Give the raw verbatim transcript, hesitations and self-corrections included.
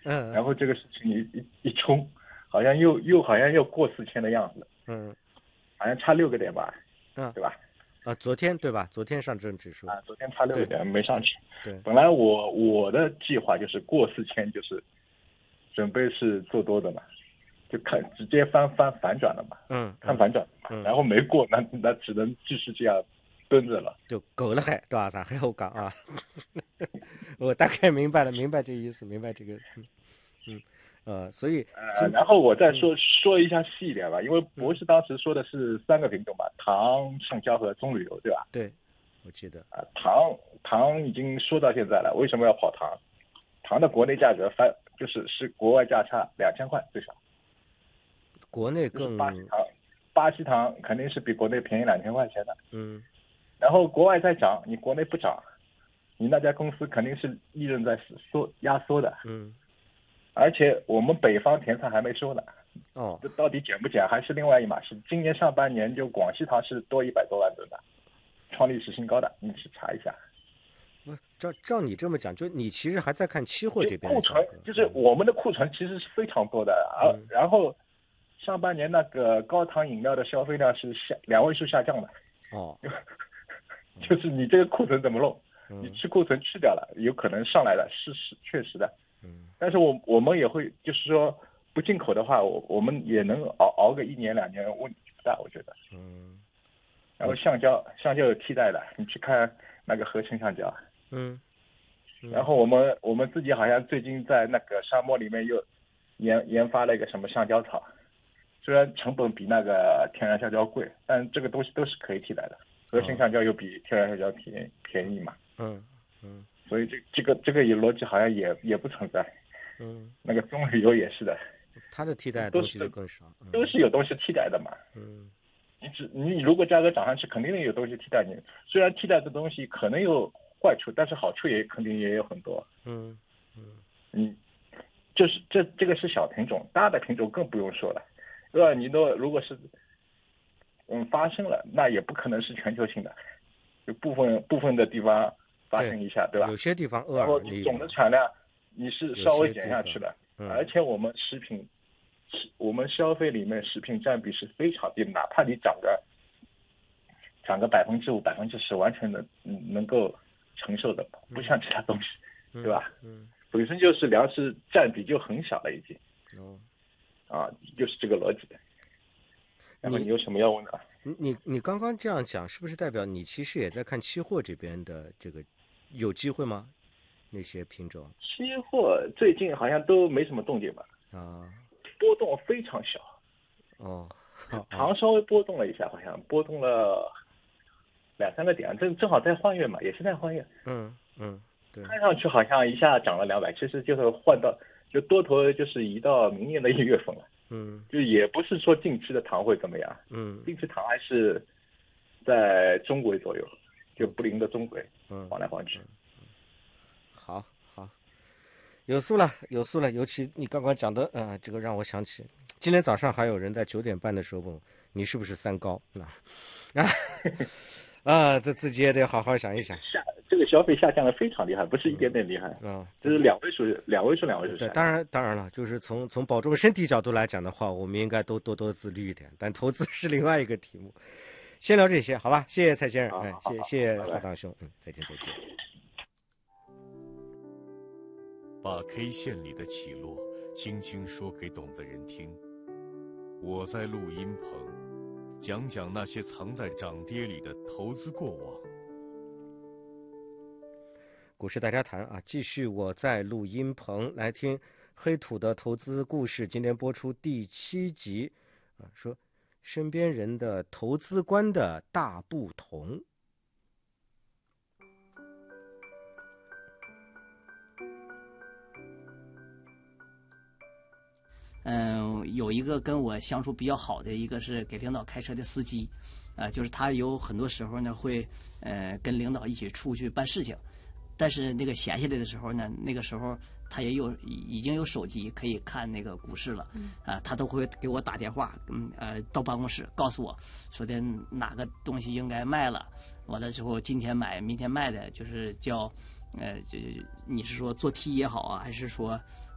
嗯， 然后这个事情一一一冲，好像又又好像又过四千的样子， 嗯， 好像差六个点吧， 嗯， 对吧？ 啊，昨天对吧？昨天上证指数啊，昨天差六个点没上去。 对， 本来我我的计划就是过四千，就是准备是做多的嘛，就看直接翻翻反转了嘛， 嗯， 看反转嘛， 嗯， 然后没过，那那只能继续这样蹲着了。 就够了还对吧？咱还好讲啊。我大概明白了，明白这个意思，明白这个，嗯嗯呃，所以呃，然后我再说、嗯、说一下细一点吧，因为博士当时说的是三个品种吧，糖、橡胶和棕榈油，对吧？ 对，我记得。 啊，糖糖已经说到现在了，为什么要跑糖？糖的国内价格翻就是是国外价差两千块最少。 国内更、 就是、巴西糖，巴西糖肯定是比国内便宜两千块钱的。 嗯。 然后国外在涨，你国内不涨，你那家公司肯定是利润在缩压缩的。 嗯。 而且我们北方甜菜还没收呢。 哦。 这到底减不减还是另外一码事。今年上半年就广西糖是多一百多万吨的，创历史新高的，你去查一下。 不，照照你这么讲，就你其实还在看期货这边库存，就是我们的库存其实是非常多的，而、嗯、然后上半年那个高糖饮料的消费量是下两位数下降的。 哦。 就是你这个库存怎么弄？ 嗯、 你去库存去掉了，有可能上来了，是是确实的。 嗯。 但是我我们也会，就是说不进口的话，我我们也能熬熬个一年两年，问题不大，我觉得。 嗯。 然后橡胶，橡胶有替代的，你去看那个合成橡胶。 嗯。嗯然后我们我们自己好像最近在那个沙漠里面又研研发了一个什么橡胶草，虽然成本比那个天然橡胶贵，但这个东西都是可以替代的。合成橡胶又比天然橡胶便宜便宜嘛， 嗯嗯， 所以这这个这个逻辑好像也也不存在， 嗯， 那个棕榈油也是的， 它的替代东西就更少， 嗯、都是有东西替代的嘛， 嗯， 你只你如果价格涨上去，肯定有东西替代你，虽然替代的东西可能有坏处，但是好处也肯定也有很多， 嗯嗯， 你就是这这个是小品种，大的品种更不用说了，对吧？你都如果是。嗯，发生了，那也不可能是全球性的，就部分部分的地方发生一下， 对, 对吧？ 有些地方偶尔， 然后你总的产量你是稍微减下去了， 嗯、 而且我们食品，我们消费里面食品占比是非常低，哪怕你涨个涨个百分之五、百分之十，完全能能够承受的，不像其他东西， 嗯、 对吧？ 嗯， 本身就是粮食占比就很小了已经， 哦， 啊，就是这个逻辑。那么你有什么要问的？ 你你你刚刚这样讲，是不是代表你其实也在看期货这边的这个有机会吗？那些品种？ 期货最近好像都没什么动静吧？ 啊， 波动非常小。 哦， 糖稍微波动了一下，好像波动了两三个点，正正好在换月嘛，也是在换月。 嗯嗯，对。 看上去好像一下涨了两百，其实就是换到就多头就是移到明年的一月份了。 嗯， 就也不是说近期的糖会怎么样， 嗯， 近期糖还是在中轨左右，就不灵的中轨， 嗯， 晃来晃去。 嗯、好，好，有数了，有数了。尤其你刚刚讲的，呃，这个让我想起，今天早上还有人在九点半的时候问我，你是不是三高？啊，啊，这自己也得好好想一想。 下这个消费下降的非常厉害，不是一点点厉害， 嗯， 这是两位数，两位数，两位数。 对，当然，当然了，就是从从保重身体角度来讲的话，我们应该都多多自律一点。但投资是另外一个题目。先聊这些，好吧？谢谢蔡先生，哎，谢谢谢浩堂兄，嗯，再见再见。 把 K 线里的起落轻轻说给懂的人听。我在录音棚，讲讲那些藏在涨跌里的投资过往。 股市大家谈啊，继续我在录音棚来听黑土的投资故事。今天播出第七集啊，说身边人的投资观的大不同。 嗯，有一个跟我相处比较好的一个是给领导开车的司机，啊、呃，就是他有很多时候呢会呃跟领导一起出去办事情。但是那个闲下来的时候呢，那个时候他也有已经有手机可以看那个股市了， 嗯、 啊，他都会给我打电话，嗯呃，到办公室告诉我说的哪个东西应该卖了，完了之后今天买明天卖的，就是叫呃，这你是说做 T 也好啊，还是说